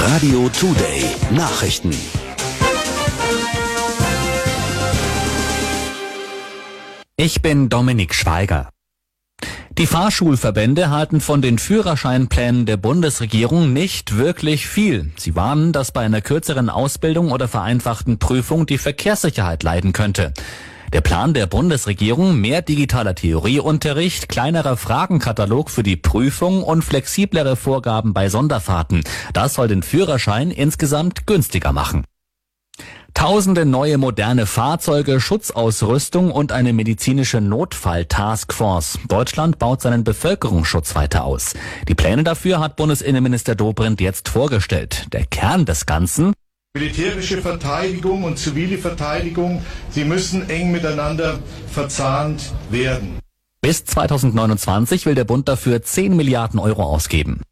Radio Today Nachrichten. Ich bin Dominik Schweiger. Die Fahrschulverbände halten von den Führerscheinplänen der Bundesregierung nicht wirklich viel. Sie warnen, dass bei einer kürzeren Ausbildung oder vereinfachten Prüfung die Verkehrssicherheit leiden könnte. Der Plan der Bundesregierung: mehr digitaler Theorieunterricht, kleinerer Fragenkatalog für die Prüfung und flexiblere Vorgaben bei Sonderfahrten. Das soll den Führerschein insgesamt günstiger machen. Tausende neue moderne Fahrzeuge, Schutzausrüstung und eine medizinische Notfall-Taskforce. Deutschland baut seinen Bevölkerungsschutz weiter aus. Die Pläne dafür hat Bundesinnenminister Dobrindt jetzt vorgestellt. Der Kern des Ganzen: militärische Verteidigung und zivile Verteidigung, sie müssen eng miteinander verzahnt werden. Bis 2029 will der Bund dafür 10 Milliarden Euro ausgeben.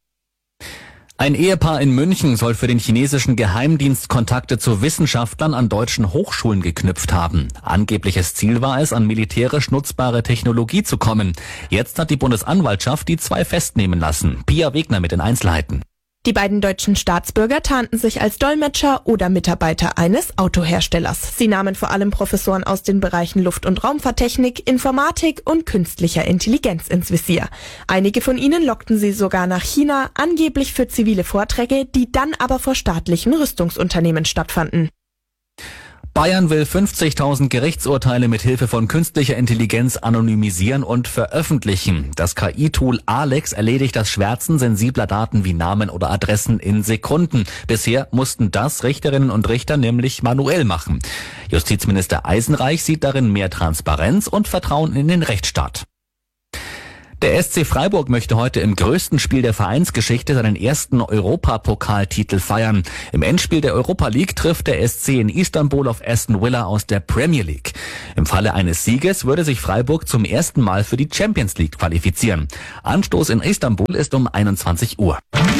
Ein Ehepaar in München soll für den chinesischen Geheimdienst Kontakte zu Wissenschaftlern an deutschen Hochschulen geknüpft haben. Angebliches Ziel war es, an militärisch nutzbare Technologie zu kommen. Jetzt hat die Bundesanwaltschaft die zwei festnehmen lassen. Pia Wegner mit den Einzelheiten. Die beiden deutschen Staatsbürger tarnten sich als Dolmetscher oder Mitarbeiter eines Autoherstellers. Sie nahmen vor allem Professoren aus den Bereichen Luft- und Raumfahrttechnik, Informatik und künstlicher Intelligenz ins Visier. Einige von ihnen lockten sie sogar nach China, angeblich für zivile Vorträge, die dann aber vor staatlichen Rüstungsunternehmen stattfanden. Bayern will 50.000 Gerichtsurteile mit Hilfe von künstlicher Intelligenz anonymisieren und veröffentlichen. Das KI-Tool Alex erledigt das Schwärzen sensibler Daten wie Namen oder Adressen in Sekunden. Bisher mussten das Richterinnen und Richter nämlich manuell machen. Justizminister Eisenreich sieht darin mehr Transparenz und Vertrauen in den Rechtsstaat. Der SC Freiburg möchte heute im größten Spiel der Vereinsgeschichte seinen ersten Europapokaltitel feiern. Im Endspiel der Europa League trifft der SC in Istanbul auf Aston Villa aus der Premier League. Im Falle eines Sieges würde sich Freiburg zum ersten Mal für die Champions League qualifizieren. Anstoß in Istanbul ist um 21 Uhr.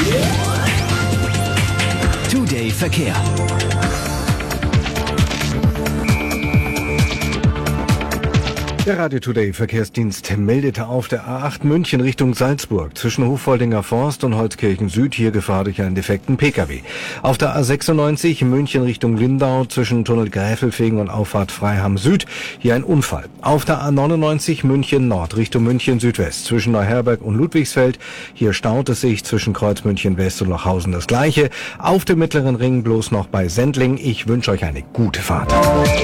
Today Verkehr. Der Radio Today Verkehrsdienst meldete auf der A8 München Richtung Salzburg zwischen Hoffoldinger Forst und Holzkirchen Süd hier Gefahr durch einen defekten Pkw. Auf der A96 München Richtung Lindau zwischen Tunnel Gräfelfing und Auffahrt Freiham Süd hier ein Unfall. Auf der A99 München Nord Richtung München Südwest zwischen Neuherberg und Ludwigsfeld hier staut es sich zwischen Kreuz München West und Lochhausen das Gleiche. Auf dem Mittleren Ring bloß noch bei Sendling. Ich wünsche euch eine gute Fahrt.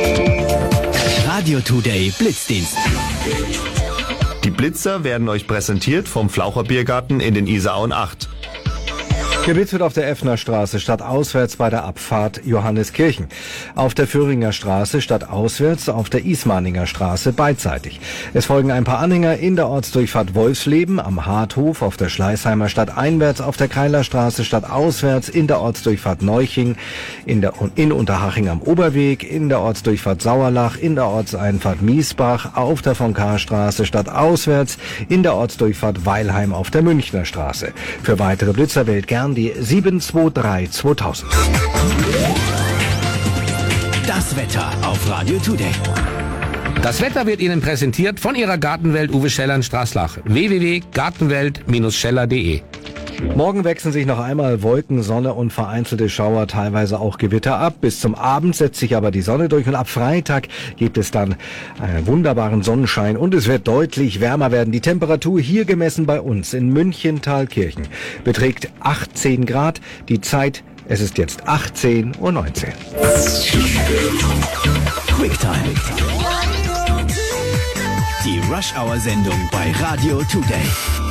Radio Today Blitzdienst. Die Blitzer werden euch präsentiert vom Flaucher Biergarten in den Isarauen 8. Geblitzt wird auf der Effner Straße stadtauswärts bei der Abfahrt Johanneskirchen. Auf der Föhringer Straße stadtauswärts auf der Ismaninger Straße beidseitig. Es folgen ein paar Anhänger in der Ortsdurchfahrt Wolfsleben, am Harthof, auf der Schleißheimer stadteinwärts, auf der Keilerstraße stadtauswärts, in der Ortsdurchfahrt Neuching, in Unterhaching am Oberweg, in der Ortsdurchfahrt Sauerlach, in der Ortseinfahrt Miesbach, auf der von K-Straße stadtauswärts, in der Ortsdurchfahrt Weilheim auf der Münchner Straße. Für weitere Blitzer wählt gern die 723 2000. Das Wetter auf Radio Today. Das Wetter wird Ihnen präsentiert von Ihrer Gartenwelt Uwe Scheller in Straßlach. www.gartenwelt-scheller.de. Morgen wechseln sich noch einmal Wolken, Sonne und vereinzelte Schauer, teilweise auch Gewitter ab. Bis zum Abend setzt sich aber die Sonne durch und ab Freitag gibt es dann einen wunderbaren Sonnenschein und es wird deutlich wärmer werden. Die Temperatur hier gemessen bei uns in München-Thalkirchen beträgt 18 Grad. Die Zeit, es ist jetzt 18:19 Uhr. Quicktime. Die Rush-Hour-Sendung bei Radio Today.